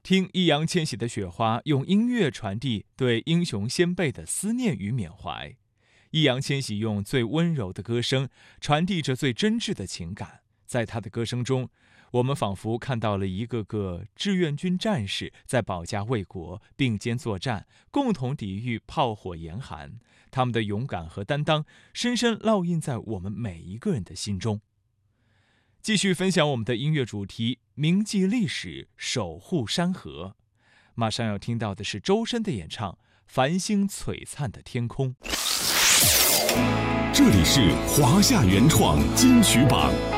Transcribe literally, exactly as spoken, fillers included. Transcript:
听易烊千玺的《雪花》，用音乐传递对英雄先辈的思念与缅怀。易烊千玺用最温柔的歌声传递着最真挚的情感，在他的歌声中，我们仿佛看到了一个个志愿军战士在保家卫国、并肩作战，共同抵御炮火严寒。他们的勇敢和担当深深烙印在我们每一个人的心中。继续分享我们的音乐主题，铭记历史，守护山河。马上要听到的是周深的演唱《繁星璀璨的天空》。 这里是华夏原创金曲榜。